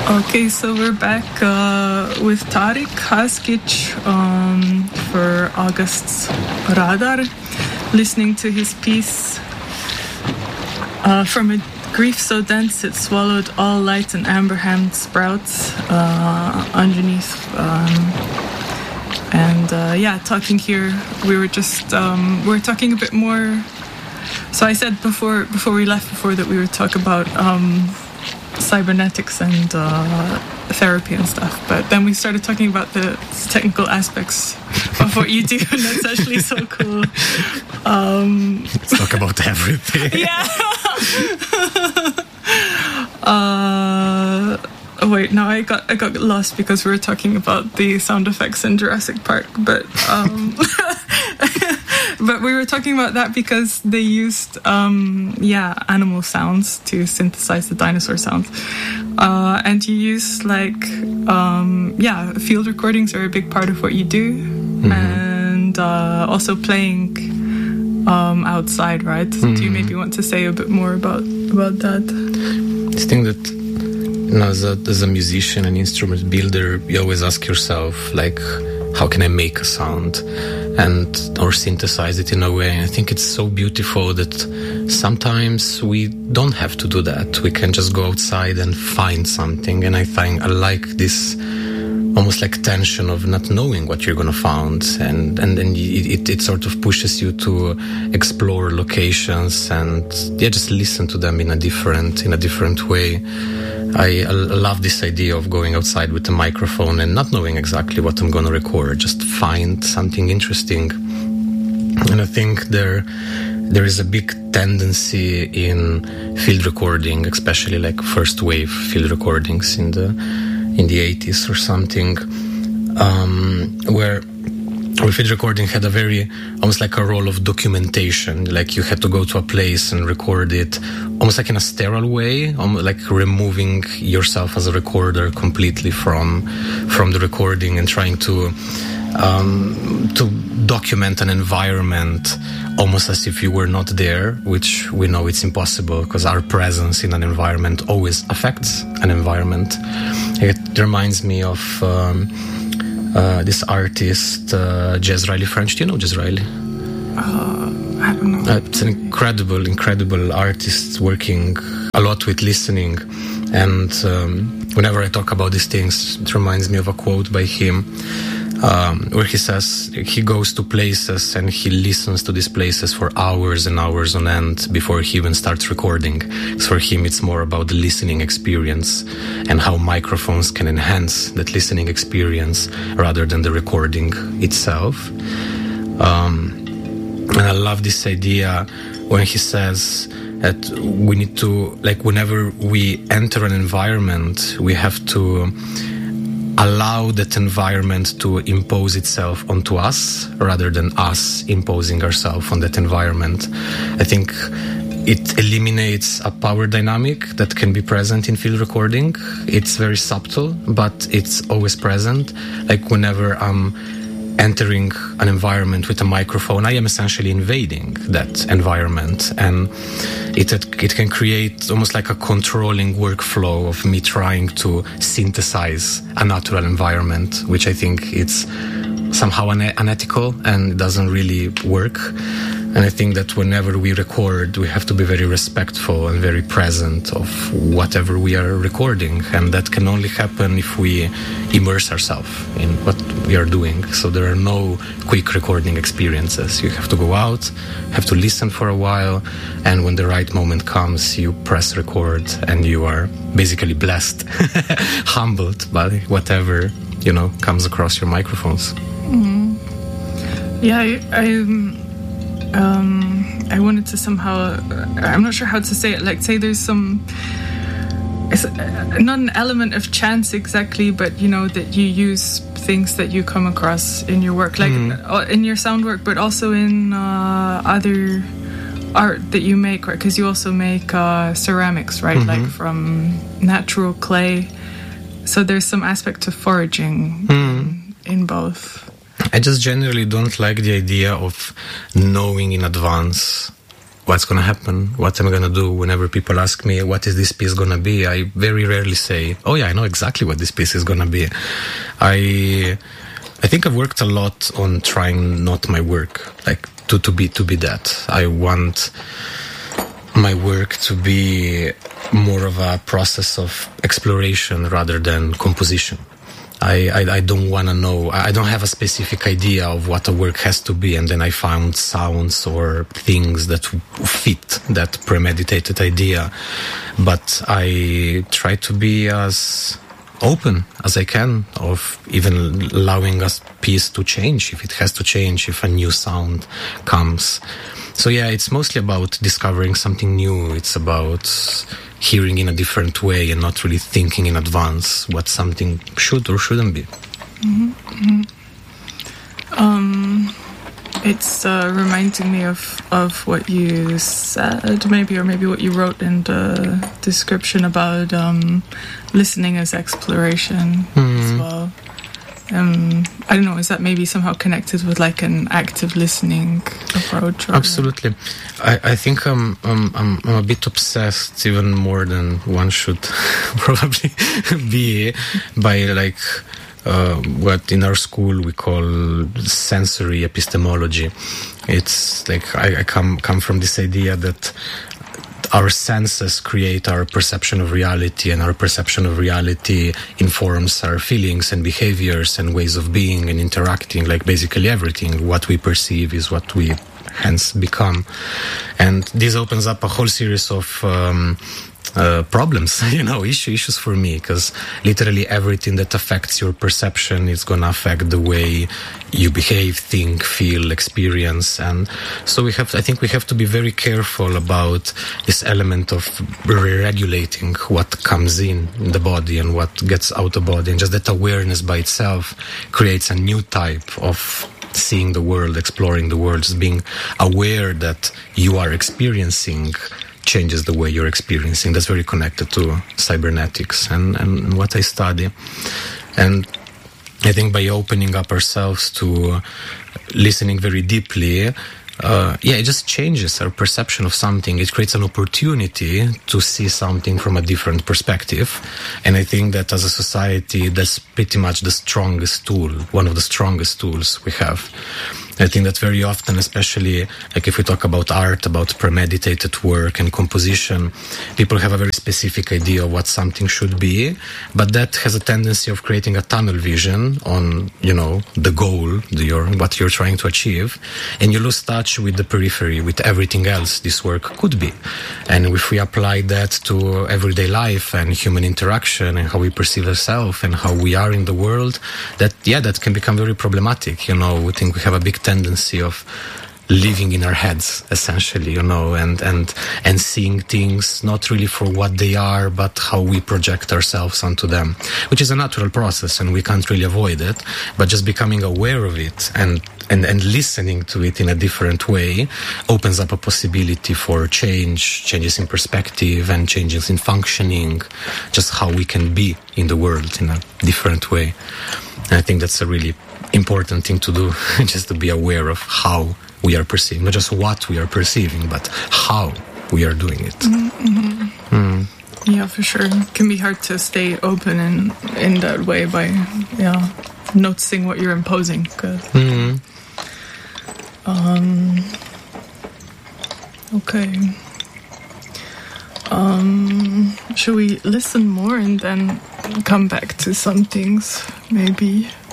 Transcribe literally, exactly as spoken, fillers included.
Okay, so we're back uh, with Tarik Haskic um, for August's Radar, listening to his piece uh, From a Grief So Dense It Swallowed All Light and Amberhand Sprouts uh, underneath. Um, and uh, yeah, talking here, we were just, um, we were talking a bit more. So I said before, before we left, before that we would talk about um, cybernetics and uh, therapy and stuff, but then we started talking about the technical aspects of what you do, and that's actually so cool. Um, Let's talk about everything. Yeah. uh, oh wait, no, I got I got lost because we were talking about the sound effects in Jurassic Park, but um, but we were talking about that because they used um, yeah animal sounds to synthesize the dinosaur sounds, uh, and you use like um, yeah field recordings are a big part of what you do, mm-hmm. and uh, also playing um, outside, right? Mm-hmm. Do you maybe want to say a bit more about about that? I think that, you know, as a, as a musician and instrument builder, you always ask yourself, like, how can I make a sound and or synthesize it in a way? And I think it's so beautiful that sometimes we don't have to do that. We can just go outside and find something. And I think I like this almost like tension of not knowing what you're going to find, and and then it, it sort of pushes you to explore locations and yeah, just listen to them in a different in a different way. I, I love this idea of going outside with a microphone and not knowing exactly what I'm going to record, just find something interesting. And I think there there is a big tendency in field recording, especially like first wave field recordings in the in the eighties or something, um, where where field recording had a very, almost like a role of documentation. Like you had to go to a place and record it, almost like in a sterile way, almost like removing yourself as a recorder completely from from the recording and trying to um, to document an environment almost as if you were not there, which we know it's impossible because our presence in an environment always affects an environment. It reminds me of um, uh, this artist, uh, Jezraeli French. Do you know Jezraeli? Uh, I don't know. Uh, it's an incredible, incredible artist working a lot with listening. And um, whenever I talk about these things, it reminds me of a quote by him. Um, where he says he goes to places and he listens to these places for hours and hours on end before he even starts recording. So for him, it's more about the listening experience and how microphones can enhance that listening experience rather than the recording itself. Um, and I love this idea when he says that we need to, like, whenever we enter an environment, we have to allow that environment to impose itself onto us rather than us imposing ourselves on that environment. I think it eliminates a power dynamic that can be present in field recording. It's very subtle, but it's always present. Like whenever I'm entering an environment with a microphone, I am essentially invading that environment, and it it can create almost like a controlling workflow of me trying to synthesize a natural environment, which I think it's somehow une- unethical and it doesn't really work. And I think that whenever we record, we have to be very respectful and very present of whatever we are recording. And that can only happen if we immerse ourselves in what we are doing. So there are no quick recording experiences. You have to go out, have to listen for a while, and when the right moment comes, you press record and you are basically blessed, humbled by whatever, you know, comes across your microphones. Mm-hmm. Yeah, I... I Um, I wanted to somehow, I'm not sure how to say it, like say there's some, it's not an element of chance exactly, but you know, that you use things that you come across in your work, like mm. in your sound work, but also in uh, other art that you make, right? Because you also make uh, ceramics, right? Mm-hmm. Like from natural clay. So there's some aspect of foraging mm. in, in both. I just generally don't like the idea of knowing in advance what's going to happen, what am I going to do. Whenever people ask me, what is this piece going to be, I very rarely say, oh yeah, I know exactly what this piece is going to be. I I think I've worked a lot on trying not my work, like to, to be to be that. I want my work to be more of a process of exploration rather than composition. I, I, I don't want to know, I don't have a specific idea of what a work has to be, and then I found sounds or things that fit that premeditated idea. But I try to be as open as I can of even allowing a piece to change if it has to change, if a new sound comes. So yeah, it's mostly about discovering something new. It's about hearing in a different way and not really thinking in advance what something should or shouldn't be. Mm-hmm. Mm-hmm. Um, it's uh, reminding me of, of what you said, maybe, or maybe what you wrote in the description about um, listening as exploration mm-hmm. as well. Um, I don't know, is that maybe somehow connected with like an active listening approach? Or? Absolutely. I, I think I'm, I'm, I'm, I'm a bit obsessed, even more than one should probably be, by like uh, what in our school we call sensory epistemology. It's like I, I come come from this idea that our senses create our perception of reality, and our perception of reality informs our feelings and behaviors and ways of being and interacting, like basically everything. What we perceive is what we hence become. And this opens up a whole series of um, uh, problems, you know, issue, issues for me, because literally everything that affects your perception is going to affect the way you behave, think, feel, experience. And so we have, I think we have to be very careful about this element of regulating what comes in the body and what gets out of the body. And just that awareness by itself creates a new type of seeing the world, exploring the world. Just being aware that you are experiencing changes the way you're experiencing. That's very connected to cybernetics and, and what I study. And I think by opening up ourselves to listening very deeply, uh, yeah, it just changes our perception of something. It creates an opportunity to see something from a different perspective. And I think that as a society, that's pretty much the strongest tool, one of the strongest tools we have. I think that very often, especially like if we talk about art, about premeditated work and composition, people have a very specific idea of what something should be, but that has a tendency of creating a tunnel vision on, you know, the goal, the, your, what you're trying to achieve, and you lose touch with the periphery, with everything else this work could be. And if we apply that to everyday life and human interaction and how we perceive ourselves and how we are in the world, that, yeah, that can become very problematic. You know, we think we have a big tendency of living in our heads, essentially, you know, and, and, and seeing things not really for what they are, but how we project ourselves onto them, which is a natural process and we can't really avoid it, but just becoming aware of it and, and, and listening to it in a different way opens up a possibility for change, changes in perspective and changes in functioning, just how we can be in the world in a different way. And I think that's a really important thing to do, just to be aware of how we are perceiving, not just what we are perceiving, but how we are doing it. Mm-hmm. Mm. Yeah, for sure. It can be hard to stay open in, in that way by, yeah, noticing what you're imposing. Mm-hmm. Um, okay. Um, should we listen more and then come back to some things, maybe?